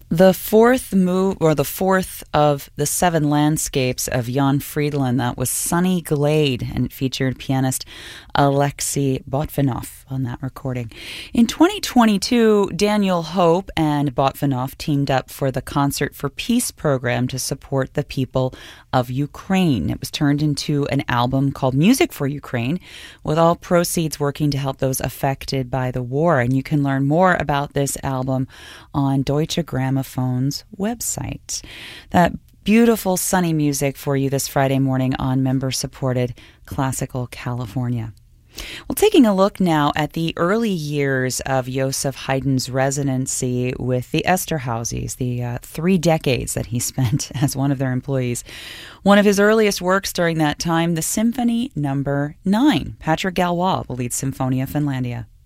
The fourth of the seven landscapes of Jan Friedland, that was Sunny Glade, and it featured pianist Alexei Botvinov on that recording. In 2022, Daniel Hope and Botvinov teamed up for the Concert for Peace program to support the people of Ukraine. It was turned into an album called Music for Ukraine, with all proceeds working to help those affected by the war. And you can learn more about this album on Deutsche Grammophone's website. That beautiful sunny music for you this Friday morning on member-supported Classical California. Well, taking a look now at the early years of Joseph Haydn's residency with the Esterházys, the 3 decades that he spent as one of their employees. One of his earliest works during that time, the Symphony Number 9. Patrick Galois will lead Symphonia Finlandia.